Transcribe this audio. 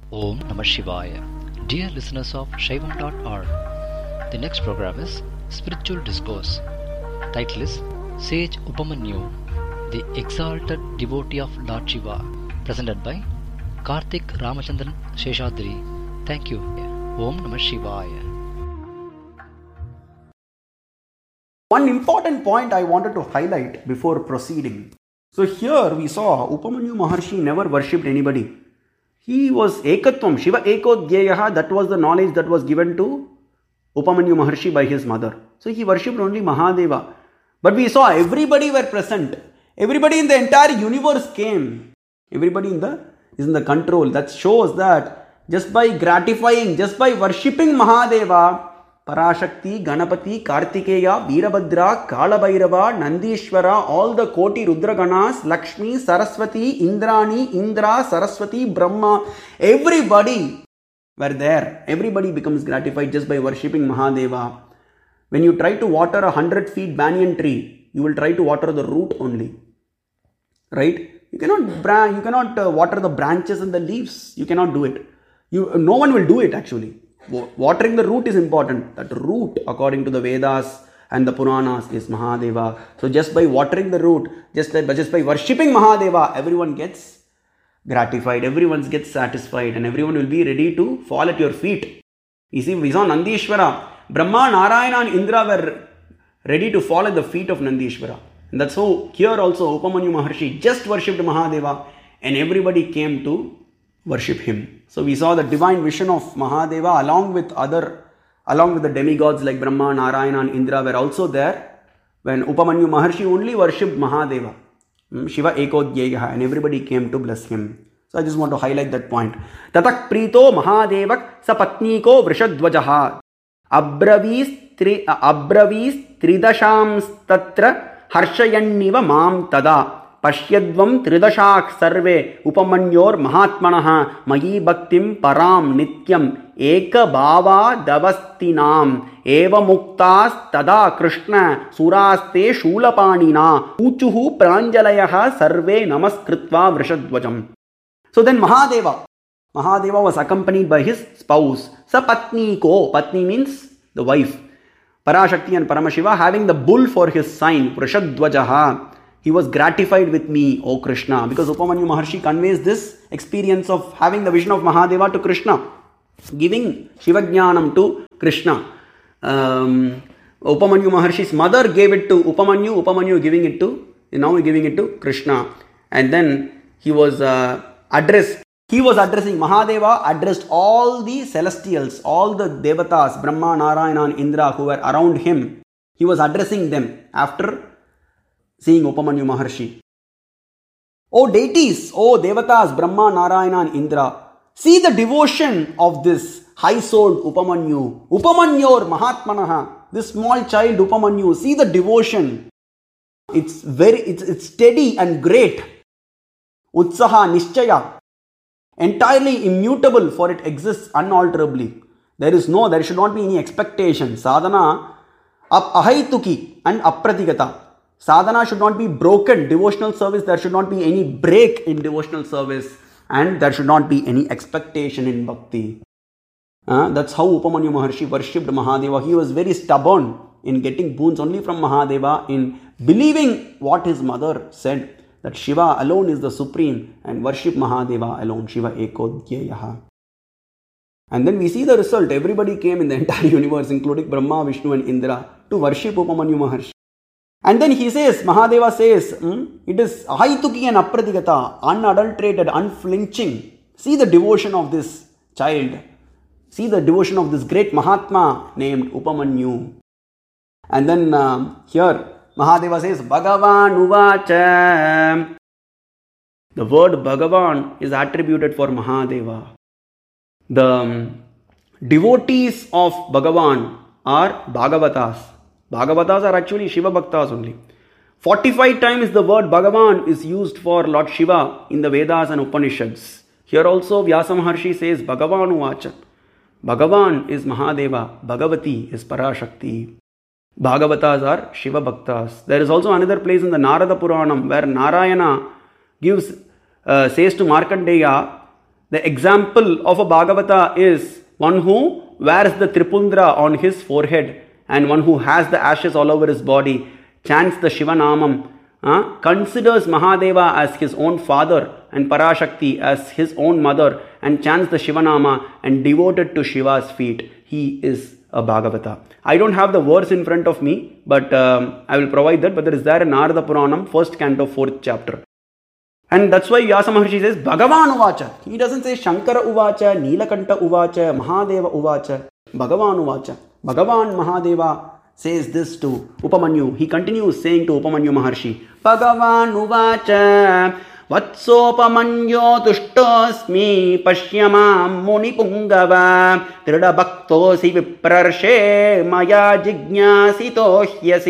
Om Namah Shivaya. Dear listeners of Shaivam.org, the next program is Spiritual Discourse. Title is Sage Upamanyu, the Exalted Devotee of Lord Shiva, presented by Karthik Ramachandran Sheshadri. Thank you. Om Namah Shivaya. One important point I wanted to highlight before proceeding. So here we saw Upamanyu Maharshi never worshipped anybody. He was Ekatvam, Shiva Ekodhyayaha, that was the knowledge that was given to Upamanyu Maharshi by his mother. So he worshipped only Mahadeva. But we saw everybody were present. Everybody in the entire universe came. Everybody is in the control. That shows that just by gratifying, just by worshipping Mahadeva, Parashakti, Ganapati, Kartikeya, Veerabhadra, Kalabhairava, Nandishwara, all the Koti Rudraganas, Lakshmi, Saraswati, Indrani, Indra, Saraswati, Brahma, everybody were there. Everybody becomes gratified just by worshipping Mahadeva. When you try to water 100 feet banyan tree, you will try to water the root only. Right? You cannot water the branches and the leaves. You cannot do it. No one will do it actually. Watering the root is important. That root, according to the Vedas and the Puranas, is Mahadeva. So just by watering the root, just by worshipping Mahadeva, everyone gets gratified, everyone gets satisfied, and everyone will be ready to fall at your feet. You see, we saw Nandishwara. Brahma, Narayana and Indra were ready to fall at the feet of Nandishwara. And that's how here also Upamanyu Maharshi just worshipped Mahadeva and everybody came to worship him. So we saw the divine vision of Mahadeva along with the demigods like Brahma, Narayana and Indra were also there when Upamanyu Maharshi only worshipped Mahadeva, Shiva Ekodhyayaha, and everybody came to bless him. So I just want to highlight that point. Tatak prito Mahadevak sapatniko vrishadvajaha abravis tridasham tatra harshayanniva mam tada Pashyadvam tridashak sarve upamanyor mahatmanaha mayi bhaktim param nityam eka bhava davastinam eva muktas tada krishna suraste shulapanina uchuhu pranjalayaha sarve namaskritva vrishadvajam. So then Mahadeva was accompanied by his spouse. Sapatniko, Patni means the wife. Parashakti and Paramashiva having the bull for his sign, Vrishadvajaha. He was gratified with me, O Krishna, because Upamanyu Maharshi conveys this experience of having the vision of Mahadeva to Krishna, giving Shivajnanam to Krishna. Upamanyu Maharshi's mother gave it to Upamanyu giving it to Krishna. And then he was addressing Mahadeva, addressed all the celestials, all the devatas, Brahma, Narayana and Indra who were around him. He was addressing them after seeing Upamanyu Maharshi. O deities, O devatas, Brahma, Narayana and Indra, see the devotion of this high-souled Upamanyu. Upamanyor Mahatmanaha, this small child Upamanyu, see the devotion. It's steady and great. Utsaha, Nishchaya, entirely immutable, for it exists unalterably. There should not be any expectation. Sadhana, ahaituki and apratigata. Sadhana should not be broken. Devotional service, there should not be any break in devotional service, and there should not be any expectation in bhakti. That's how Upamanyu Maharshi worshipped Mahadeva. He was very stubborn in getting boons only from Mahadeva, in believing what his mother said, that Shiva alone is the supreme, and worship Mahadeva alone, Shiva Ekodhyayaha. And then we see the result. Everybody came in the entire universe, including Brahma, Vishnu and Indra, to worship Upamanyu Maharshi. And then he says, Mahadeva says, it is ahaituki and apratigata, unadulterated, unflinching. See the devotion of this child. See the devotion of this great Mahatma named Upamanyu. And then here, Mahadeva says, Bhagavan Uvacha. The word Bhagavan is attributed for Mahadeva. The devotees of Bhagavan are Bhagavatas. Bhagavatas are actually Shiva Bhaktas only. 45 times the word Bhagavan is used for Lord Shiva in the Vedas and Upanishads. Here also Vyasa Maharshi says Bhagavan Uvacha. Bhagavan is Mahadeva, Bhagavati is Parashakti. Bhagavatas are Shiva Bhaktas. There is also another place in the Narada Puranam where Narayana says to Markandeya The example of a Bhagavata is one who wears the Tripundra on his forehead and one who has the ashes all over his body, chants the Shivanamam, considers Mahadeva as his own father and Parashakti as his own mother, and chants the Shivanama and devoted to Shiva's feet. He is a Bhagavata. I don't have the verse in front of me, but I will provide that. But there is there in Narada Puranam, 1st canto, 4th chapter. And that's why Vyasa Maharshi says Bhagavan Uvacha. He doesn't say Shankara Uvacha, Nilakanta Uvacha, Mahadeva Uvacha. Bhagavan Uvacha. Bhagavan Mahadeva says this to Upamanyu. He continues saying to Upamanyu Maharshi, Bhagavan Uvacha Vatsopamanyo Tuštosmi Pashyamam Muni Pungava Trida Bhaktosi Viprarshe Maya Jignasito Hyasi.